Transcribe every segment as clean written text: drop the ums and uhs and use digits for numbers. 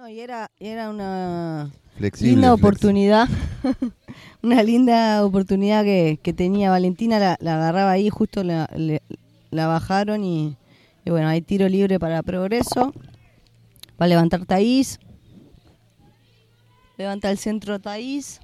No, y era una Flexible, linda oportunidad. Una linda oportunidad que tenía Valentina, la agarraba ahí, justo la bajaron y bueno, hay tiro libre para Progreso. Va a levantar Thaís. Levanta el centro Thaís.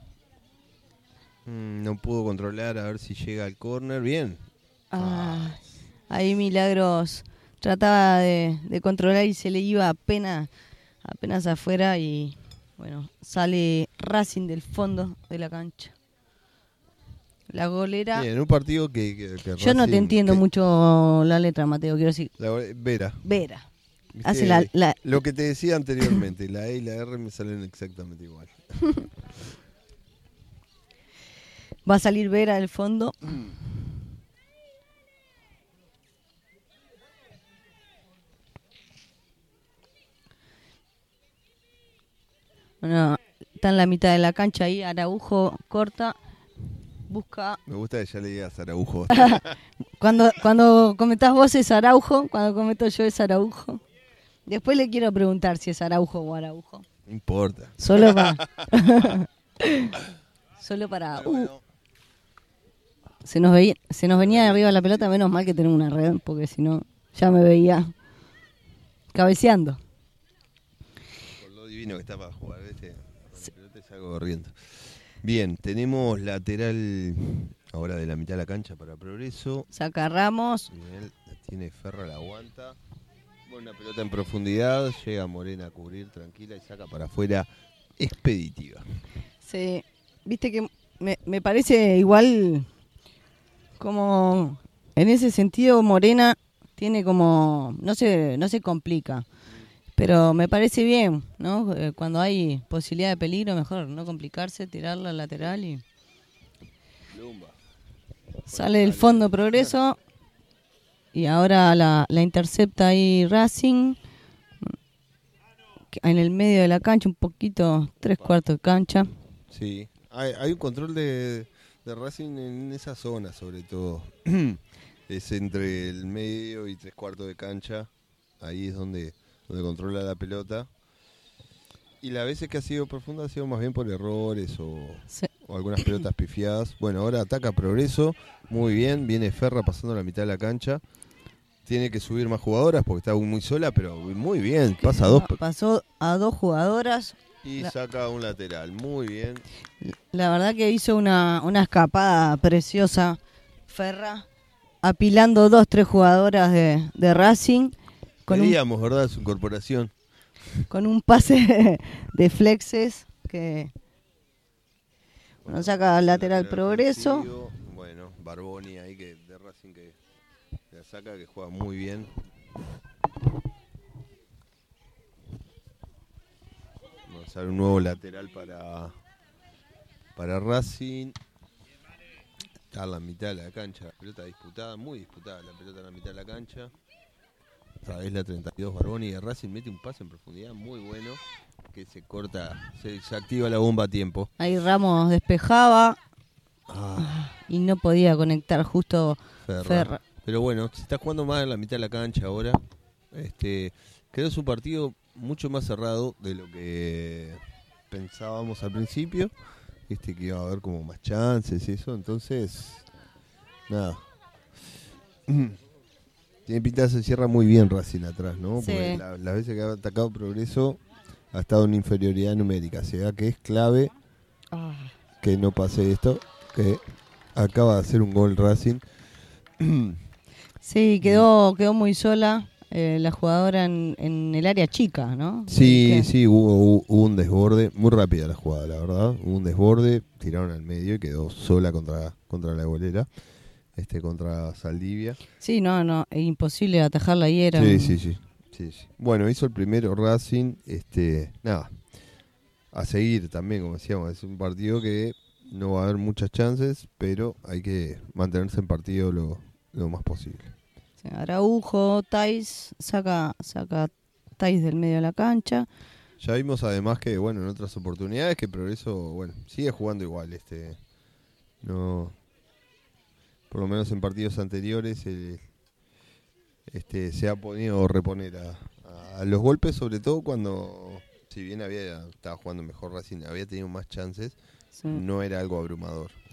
No pudo controlar, a ver si llega al córner. Bien. Ahí Milagros trataba de controlar y se le iba apenas afuera y bueno, sale Racing del fondo de la cancha. La golera. Bien, un partido que yo no te entiendo mucho la letra, Mateo, quiero decir. Vera. Hace lo que te decía anteriormente, la E y la R me salen exactamente igual. Va a salir Vera del fondo. Bueno, está en la mitad de la cancha ahí, Araujo corta, busca. Me gusta que ya le digas Araujo. Cuando comentás vos es Araujo, cuando comento yo es Araujo. Después le quiero preguntar si es Araujo o Araujo. No importa. Solo para. Bueno. Se nos venía de arriba la pelota, menos mal que tenemos una red, porque si no, ya me veía cabeceando. Por lo divino que está para jugar, ¿viste? La pelota y salgo corriendo. Bien, tenemos lateral ahora de la mitad de la cancha para Progreso. Saca Ramos. Bien, tiene Ferra, la aguanta. Buena pelota en profundidad, llega Morena a cubrir tranquila y saca para afuera expeditiva. Sí, viste que me parece igual como en ese sentido Morena tiene como no se complica, pero me parece bien, ¿no? Cuando hay posibilidad de peligro mejor no complicarse, tirarla al lateral y Lumba. Sale del fondo Progreso. Y ahora la intercepta ahí Racing. En el medio de la cancha, un poquito, 3/4 de cancha. Sí, hay un control de Racing en esa zona, sobre todo. Es entre el medio y 3/4 de cancha. Ahí es donde controla la pelota. Y las veces que ha sido profunda ha sido más bien por errores o algunas pelotas pifiadas. Bueno, ahora ataca Progreso. Muy bien, viene Ferra pasando la mitad de la cancha. Tiene que subir más jugadoras porque está muy sola, pero muy bien. Pasó a 2 jugadoras. Y saca un lateral. Muy bien. La verdad que hizo una escapada preciosa Ferra, apilando 2-3 jugadoras de Racing. Veíamos, ¿verdad? Su incorporación. Con un pase de flexes que saca lateral Progreso. Ofensivo. Bueno, Barboni ahí de Racing que la saca, que juega muy bien. Vamos a hacer un nuevo lateral para Racing. Está en la mitad de la cancha, la pelota disputada, muy disputada la pelota en la mitad de la cancha. Otra vez la 32 Barboni de Racing mete un pase en profundidad muy bueno, que se corta, se activa la bomba a tiempo. Ahí Ramos despejaba y no podía conectar justo Ferra. Pero bueno, se está jugando más en la mitad de la cancha ahora. Quedó su partido mucho más cerrado de lo que pensábamos al principio. Que iba a haber como más chances y eso, entonces nada. Tiene pinta, se cierra muy bien Racing atrás, ¿no? Sí. Porque las veces que ha atacado Progreso ha estado en inferioridad numérica. O sea que es clave que no pase esto, que acaba de hacer un gol Racing. Sí, quedó muy sola la jugadora en el área chica, ¿no? Sí, hubo un desborde, muy rápida la jugada, la verdad. Hubo un desborde, tiraron al medio y quedó sola contra la golera. Contra Saldivia. Sí, no, es imposible atajarla ayer. Sí. Bueno, hizo el primero Racing, nada, a seguir también, como decíamos, es un partido que no va a haber muchas chances, pero hay que mantenerse en partido lo más posible. Sí, Araujo, Thaís, saca Thaís del medio de la cancha. Ya vimos además que, bueno, en otras oportunidades que Progreso, bueno, sigue jugando igual, no... Por lo menos en partidos anteriores se ha podido reponer a los golpes, sobre todo cuando Si bien estaba jugando mejor Racing, había tenido más chances, Sí. no era algo abrumador.